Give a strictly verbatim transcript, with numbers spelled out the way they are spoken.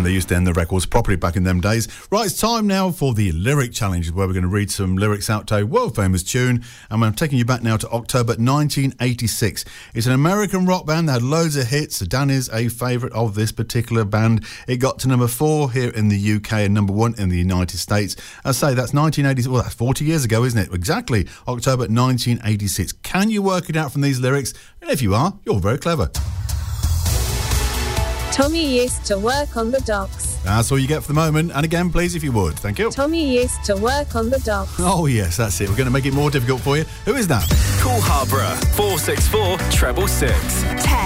they used to end the records properly back in them days. Right, it's time now for the Lyric Challenge, where we're going to read some lyrics out to a world-famous tune. And I'm taking you back now to October nineteen eighty-six. It's an American rock band that had loads of hits. Dan is a favourite of this particular band. It got to number four here in the U K and number one in the United States. I say that's nineteen eighty-six. Well, that's forty years ago, isn't it? Exactly, October nineteen eighty-six. Can you work it out from these lyrics? And if you are, you're very clever. Tommy used to work on the docks. That's all you get for the moment. And again, please, if you would. Thank you. Tommy used to work on the docks. Oh, yes, that's it. We're going to make it more difficult for you. Who is that? Call Harborough four six four, treble six. ten.